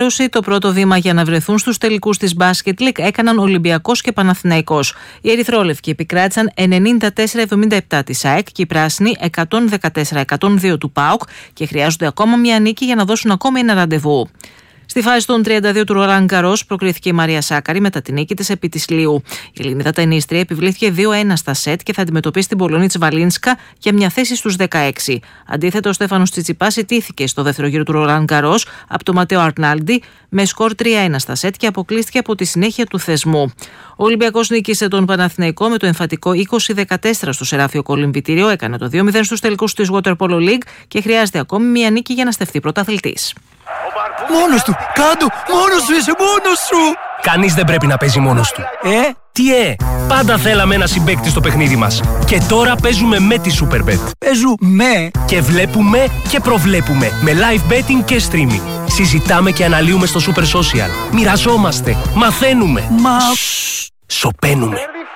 περίπτωση, το πρώτο βήμα για να βρεθούν στους τελικούς της Basket League έκαναν Ολυμπιακός και Παναθηναϊκός. Οι ερυθρόλευκοι επικράτησαν 94-77 της ΑΕΚ και οι πράσινοι 114-102 του ΠΑΟΚ και χρειάζονται ακόμα μια νίκη για να δώσουν ακόμα ένα ραντεβού. Στη φάση των 32 του Ρολάν Γκαρός προκρίθηκε η Μαρία Σάκαρη μετά την νίκη της επί της Λίου. Η Ελληνίδα τενίστρια επιβλήθηκε 2-1 στα σετ και θα αντιμετωπίσει την Πολωνίτσα Βαλίνσκα για μια θέση στους 16. Αντίθετα, ο Στέφανος Τσιτσιπάς ιτήθηκε στο δεύτερο γύρο του Ρολάν Γκαρός από τον Ματέο Αρνάλντι με σκορ 3-1 στα σετ και αποκλείστηκε από τη συνέχεια του θεσμού. Ο Ολυμπιακός νίκησε τον Παναθηναϊκό με το εμφατικό 20-14 στο Σεράφιο Κολυμβητήριο, έκανε το 2-0 στους τελικούς της Water Polo League και χρειάζεται ακόμη μια νίκη για να στεφθεί πρωταθλητής. Μόνος του! Κάντο! Μόνος σου είσαι! Μόνος σου! Κανείς δεν πρέπει να παίζει μόνος του. Τι πάντα θέλαμε ένα συμπαίκτη στο παιχνίδι μας. Και τώρα παίζουμε με τη Superbet. Παίζουμε! Και βλέπουμε και προβλέπουμε με live betting και streaming. Συζητάμε και αναλύουμε στο Super Social. Μοιραζόμαστε, μαθαίνουμε. Σωπαίνουμε.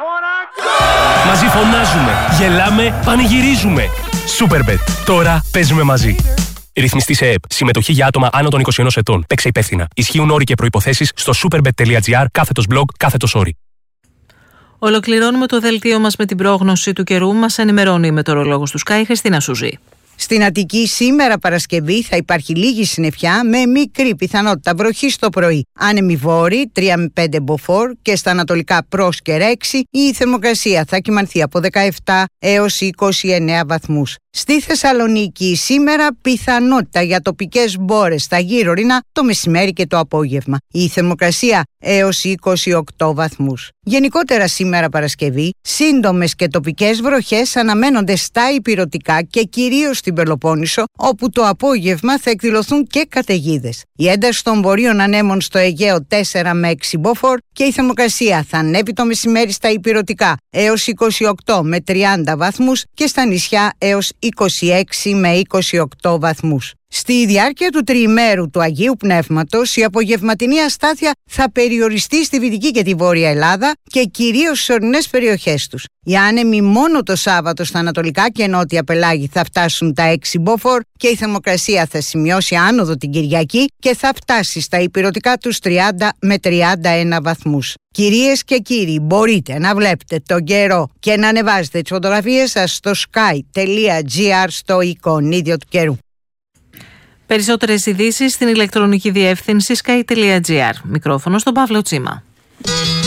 Μαζί φωνάζουμε, γελάμε, πανηγυρίζουμε. Superbet. Τώρα παίζουμε μαζί. Ρυθμιστή σε ΕΕΠ. Συμμετοχή για άτομα άνω των 21 ετών. Παίξε υπεύθυνα. Ισχύουν όροι και προϋποθέσεις στο superbet.gr/blog/όροι. Ολοκληρώνουμε το δελτίο μας με την πρόγνωση του καιρού. Μας ενημερώνει η μετεωρολόγος του Sky, Χριστίνα Σουζή. Στην Αττική σήμερα Παρασκευή θα υπάρχει λίγη συννεφιά με μικρή πιθανότητα βροχής το πρωί. Άνεμη βόρη 3 με 5 μποφόρ και στα ανατολικά Πρόσκαιρα 6 η θερμοκρασία θα κυμανθεί από 17 έως 29 βαθμούς. Στη Θεσσαλονίκη σήμερα πιθανότητα για τοπικές μπόρες στα γύρω-ρήνα το μεσημέρι και το απόγευμα. Η θερμοκρασία έως 28 βαθμούς. Γενικότερα σήμερα Παρασκευή, σύντομες και τοπικές βροχές αναμένονται στα ηπειρωτικά και κυρίως στην Πελοπόννησο, όπου το απόγευμα θα εκδηλωθούν και καταιγίδες. Η ένταση των βορείων ανέμων στο Αιγαίο 4 με 6 μποφόρ και η θερμοκρασία θα ανέβει το μεσημέρι στα ηπειρωτικά έως 28 με 30 βαθμούς και στα νησιά έως 26 με 28 βαθμούς. Στη διάρκεια του τριημέρου του Αγίου Πνεύματος, η απογευματινή αστάθεια θα περιοριστεί στη Δυτική και τη Βόρεια Ελλάδα και κυρίως στις ορεινές περιοχές τους. Οι άνεμοι μόνο το Σάββατο στα ανατολικά και νότια πελάγη θα φτάσουν τα 6 μποφόρ και η θερμοκρασία θα σημειώσει άνοδο την Κυριακή και θα φτάσει στα ηπειρωτικά τους 30 με 31 βαθμούς. Κυρίες και κύριοι, μπορείτε να βλέπετε τον καιρό και να ανεβάζετε τις φωτογραφίες σας στο sky.gr στο εικονίδιο του καιρού. Περισσότερες ειδήσεις στην ηλεκτρονική διεύθυνση sky.gr. Μικρόφωνο στον Παύλο Τσίμα.